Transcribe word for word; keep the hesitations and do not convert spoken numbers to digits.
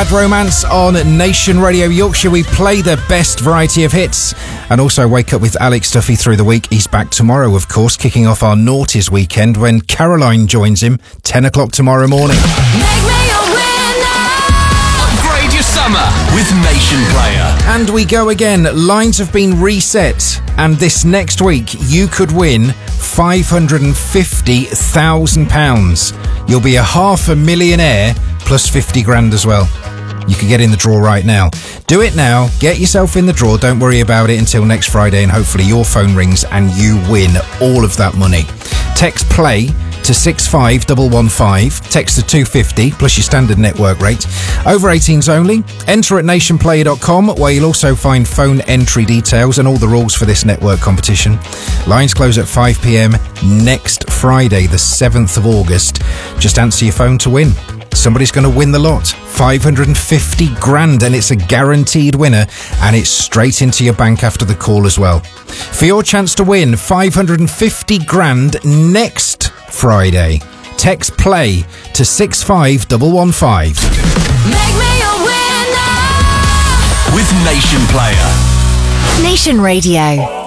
Bad Romance on Nation Radio Yorkshire. We play the best variety of hits and also wake up with Alex Duffy through the week. He's back tomorrow, of course, kicking off our Naughties weekend when Caroline joins him ten o'clock tomorrow morning. Make me a winner. Upgrade your summer with Nation Player. And we go again. Lines have been reset, and this next week you could win five hundred fifty thousand pounds. You'll be a half a millionaire plus fifty grand as well. You can get in the draw right now. Do it now. Get yourself in the draw. Don't worry about it until next Friday, and hopefully your phone rings and you win all of that money. Text PLAY to six five one one five. Text to two fifty plus your standard network rate. Over eighteens only. Enter at nation player dot com, where you'll also find phone entry details and all the rules for this network competition. Lines close at five p.m. next Friday, the seventh of August. Just answer your phone to win. Somebody's going to win the lot. five hundred fifty grand, and it's a guaranteed winner, and it's straight into your bank after the call as well. For your chance to win five hundred fifty grand next Friday, text PLAY to six five one one five. Make me a winner. With Nation Player. Nation Radio.